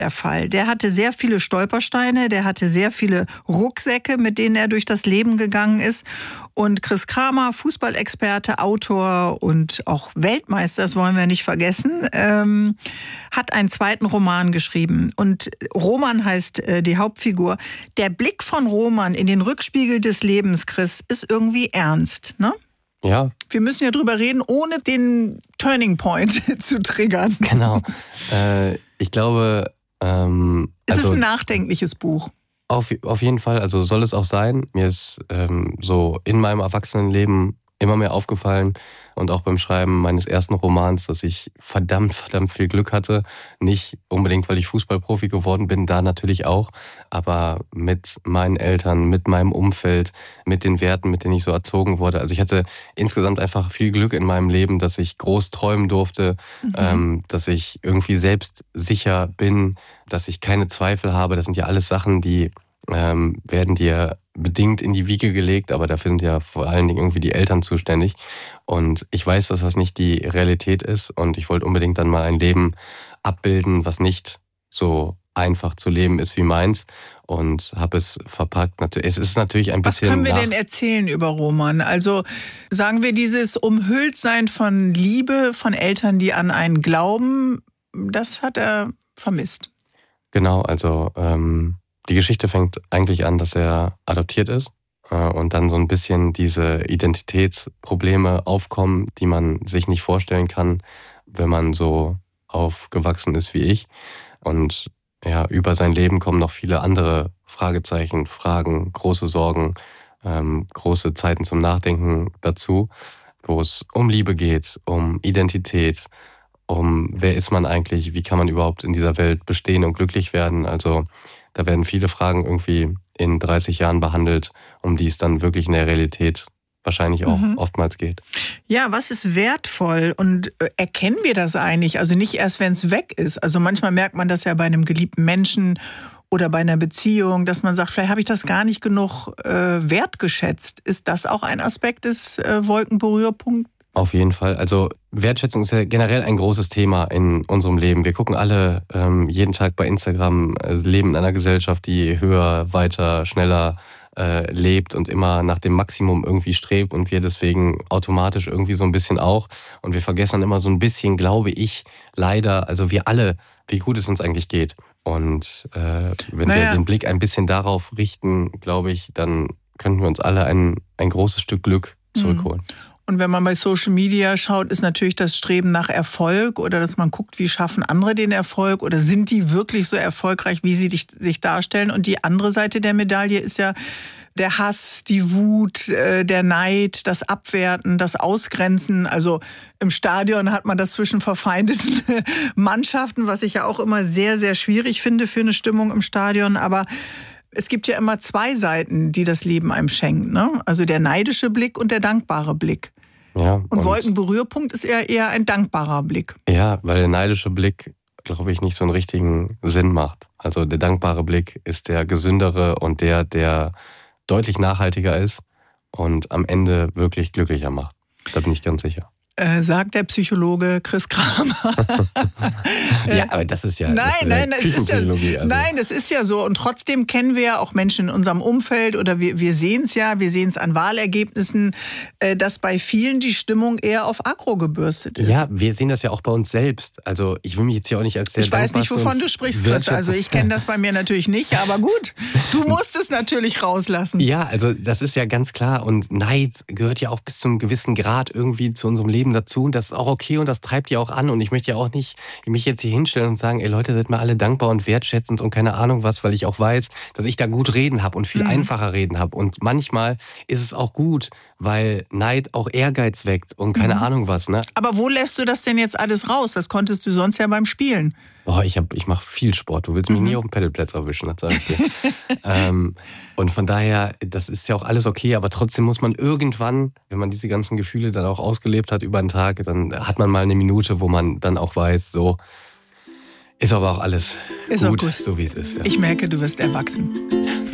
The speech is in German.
der Fall. Der hatte sehr viele Stolpersteine, der hatte sehr viele Rucksäcke, mit denen er durch das Leben gegangen ist. Und Chris Kramer, Fußballexperte, Autor und auch Weltmeister, das wollen wir nicht vergessen, hat einen zweiten Roman geschrieben. Und Roman heißt die Hauptfigur. Der Blick von Roman in den Rückspiegel des Lebens, Chris, ist irgendwie ernst, ne? Ja. Wir müssen ja drüber reden, ohne den Turning Point zu triggern. Genau. Ich glaube... es ist ein nachdenkliches Buch. Auf jeden Fall, also soll es auch sein. Mir ist so in meinem Erwachsenenleben immer mehr aufgefallen und auch beim Schreiben meines ersten Romans, dass ich verdammt viel Glück hatte. Nicht unbedingt, weil ich Fußballprofi geworden bin, da natürlich auch, aber mit meinen Eltern, mit meinem Umfeld, mit den Werten, mit denen ich so erzogen wurde. Also ich hatte insgesamt einfach viel Glück in meinem Leben, dass ich groß träumen durfte, dass ich irgendwie selbstsicher bin, dass ich keine Zweifel habe. Das sind ja alles Sachen, die werden dir bedingt in die Wiege gelegt, aber dafür sind ja vor allen Dingen irgendwie die Eltern zuständig. Und ich weiß, dass das nicht die Realität ist und ich wollte unbedingt dann mal ein Leben abbilden, was nicht so einfach zu leben ist wie meins und habe es verpackt. Es ist natürlich ein bisschen... Was können wir denn erzählen über Roman? Also sagen wir, dieses Umhülltsein von Liebe von Eltern, die an einen glauben, das hat er vermisst. Genau, also die Geschichte fängt eigentlich an, dass er adoptiert ist und dann so ein bisschen diese Identitätsprobleme aufkommen, die man sich nicht vorstellen kann, wenn man so aufgewachsen ist wie ich. Und ja, über sein Leben kommen noch viele andere Fragezeichen, Fragen, große Sorgen, große Zeiten zum Nachdenken dazu, wo es um Liebe geht, um Identität, um wer ist man eigentlich, wie kann man überhaupt in dieser Welt bestehen und glücklich werden. Also da werden viele Fragen irgendwie in 30 Jahren behandelt, um die es dann wirklich in der Realität wahrscheinlich auch oftmals geht. Ja, was ist wertvoll und erkennen wir das eigentlich? Also nicht erst, wenn es weg ist. Also manchmal merkt man das ja bei einem geliebten Menschen oder bei einer Beziehung, dass man sagt, vielleicht habe ich das gar nicht genug wertgeschätzt. Ist das auch ein Aspekt des Wolkenberührpunkts? Auf jeden Fall. Also Wertschätzung ist ja generell ein großes Thema in unserem Leben. Wir gucken alle jeden Tag bei Instagram, leben in einer Gesellschaft, die höher, weiter, schneller lebt und immer nach dem Maximum irgendwie strebt und wir deswegen automatisch irgendwie so ein bisschen auch. Und wir vergessen dann immer so ein bisschen, glaube ich, leider, also wir alle, wie gut es uns eigentlich geht. Und wenn wir den Blick ein bisschen darauf richten, glaube ich, dann könnten wir uns alle ein großes Stück Glück zurückholen. Und wenn man bei Social Media schaut, ist natürlich das Streben nach Erfolg oder dass man guckt, wie schaffen andere den Erfolg oder sind die wirklich so erfolgreich, wie sie sich darstellen. Und die andere Seite der Medaille ist ja der Hass, die Wut, der Neid, das Abwerten, das Ausgrenzen. Also im Stadion hat man das zwischen verfeindeten Mannschaften, was ich ja auch immer sehr, sehr schwierig finde für eine Stimmung im Stadion. Aber es gibt ja immer zwei Seiten, die das Leben einem schenkt, ne? Also der neidische Blick und der dankbare Blick. Ja, und Wolkenberührpunkt ist eher ein dankbarer Blick. Ja, weil der neidische Blick, glaube ich, nicht so einen richtigen Sinn macht. Also der dankbare Blick ist der gesündere und der deutlich nachhaltiger ist und am Ende wirklich glücklicher macht. Da bin ich ganz sicher. Sagt der Psychologe Chris Kramer. Ja, aber das ist ja Nein, das ist ja so. Und trotzdem kennen wir ja auch Menschen in unserem Umfeld oder wir sehen es ja, wir sehen es an Wahlergebnissen, dass bei vielen die Stimmung eher auf aggro gebürstet ist. Ja, wir sehen das ja auch bei uns selbst. Also ich will mich jetzt hier auch nicht als der Ich weiß nicht, wovon du sprichst, Chris. Also ich kenne das bei mir natürlich nicht, aber gut, du musst es natürlich rauslassen. Ja, also das ist ja ganz klar und Neid gehört ja auch bis zu einem gewissen Grad irgendwie zu unserem Leben dazu und das ist auch okay und das treibt ja auch an und ich möchte ja auch nicht mich jetzt hier hinstellen und sagen, ey Leute, seid mal alle dankbar und wertschätzend und keine Ahnung was, weil ich auch weiß, dass ich da gut reden habe und viel einfacher reden habe und manchmal ist es auch gut, weil Neid auch Ehrgeiz weckt und keine Ahnung was, ne? Aber wo lässt du das denn jetzt alles raus? Das konntest du sonst ja beim Spielen. Boah, ich mache viel Sport. Du willst mich nie auf dem Pedalplatz erwischen, das sag ich dir. Und von daher, das ist ja auch alles okay, aber trotzdem muss man irgendwann, wenn man diese ganzen Gefühle dann auch ausgelebt hat über einen Tag, dann hat man mal eine Minute, wo man dann auch weiß, so ist aber auch alles gut, so wie es ist. Ja. Ich merke, du wirst erwachsen.